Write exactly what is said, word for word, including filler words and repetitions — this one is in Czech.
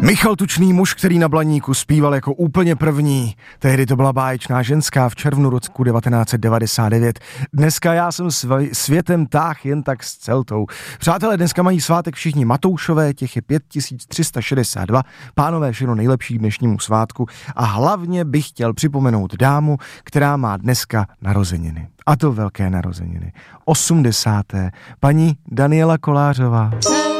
Michal Tučný, muž, který na Blaníku zpíval jako úplně první. Tehdy to byla báječná ženská v červnu roku devatenáct set devadesát devět. Dneska já jsem sv- světem táh jen tak s celtou. Přátelé, dneska mají svátek všichni Matoušové, těch je pět tisíc tři sta šedesát dva. Pánové, všechno nejlepší dnešnímu svátku. A hlavně bych chtěl připomenout dámu, která má dneska narozeniny. A to velké narozeniny. osmdesáté. Paní Daniela Kolářová.